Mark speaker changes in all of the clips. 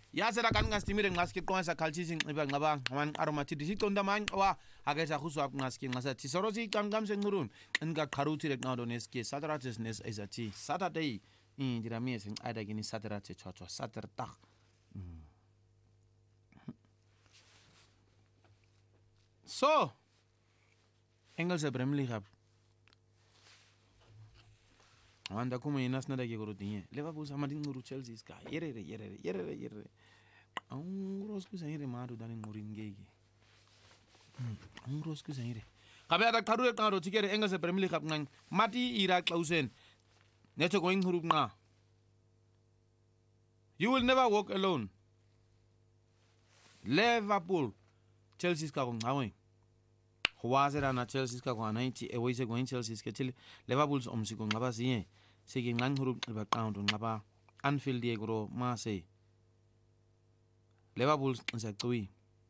Speaker 1: Yasera kan ngastimire ngaski konsa kalchising iba ngaba man aromatidi sitonda man wa hagesa khuswa ngaski ngasa tisorosi kamgam sengurun nga kharuti rek ngado neski satrates nes isati Saturday dirami sing ada gini satrate chocho satertak so Engelse Premier League Anda kuma inas nada ke guru tinye Liverpool sama din guru Chelsea ska yerere Angros ku sayire maru dani nguringege Angros ku sayire kabe ada karu ka ro tikere Engelse Premier League ngang mati ira klausen neto going huruk na You will never walk alone Liverpool Chelsea ska ngawe Khwazera na Chelsea ska kwa 90 ewise going Chelsea ska til Liverpool omsiko ngaba siye sike nganghuru ba count ngaba Anfield ye gro Marseille Liverpool sakui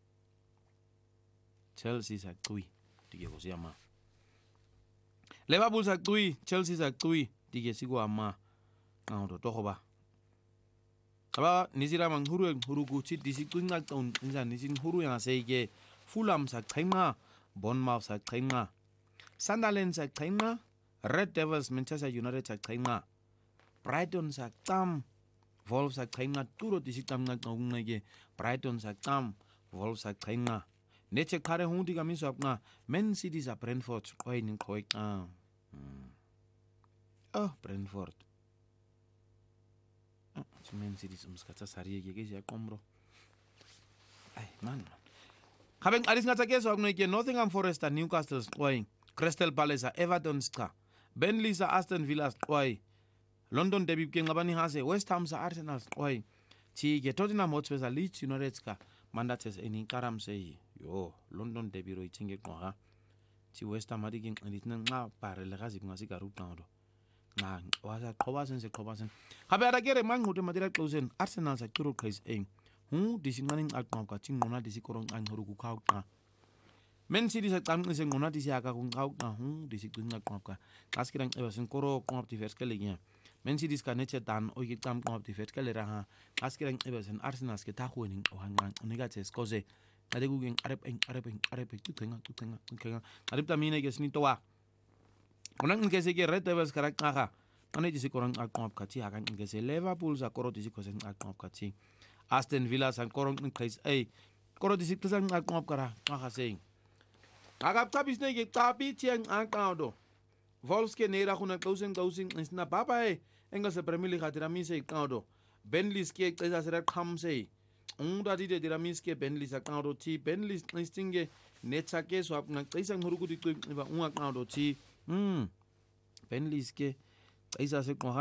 Speaker 1: Chelsea sakui dige kusiyama Liverpool sakui Chelsea sakui dige sigo ama ngaudo tokoba aba nizira manghuru hurugu chi disikun ngalton inja nisin huru ya seige Fulham sakhenga Bournemouth sakhenga Sunderland sakhenga Red Devils Manchester United sakhenga Brighton sakam Wolves sakhenga turo disikam ngaqongege Brighton sakam Wolves sakhenga neche khare hundi kamiso apna Man City sa Brentford qoyini qoyqa Brentford Man City umskatsa sariyege ke ya qombro ay man Having Arisngata keso aknoike Nottingham Forest and Newcastle qoying Crystal Palace Everton ska Burnley sa Aston Villa qoy London derby ke ngabani hase West Ham sa Arsenal qoy chi ke Tottenham Hotspur sa Leeds United ska mandates eni karam sei yo London derby ro ithinge qoha chi West Ham adi ke ngitna nga parele gazi ngasika rutando nga wasa qobasen habe adakere mangude madira closen Arsenal sa kiro case disingani aqonqa ngona disikoro nqanquru kukhawqa Man City sa qanqise ngona disiyaka kunqawqa disiqinqa qonqa qaskira nqeba sinkoro qonqti verskelinya Man City ska neche dan o yiqam qonqti verskelera ha qaskira nqeba sen Arsenal ske takhweni ohanqa unikathi skoze ade kuke arep tuqinga aripta mine ke snitowa ona ngese ke Red Devils karakqa ona disikoro nqaqonqa thi aka ngese Liverpool sa koro disikose nqaqonqa thi Aston Villa san korong case koro disikisa ngaqob kara ngahaseng akapta bisne ke tapi tiang aqado Wolves ke nera khuna closing isna baba Engelse Premier League atiramise iqado Burnley ke cesa sera khamse unda dide diramis ke Burnley sa qado thi Burnley istinge netsa ke so apna cesa nguruku diqiba ungaqado thi Burnley ke cesa se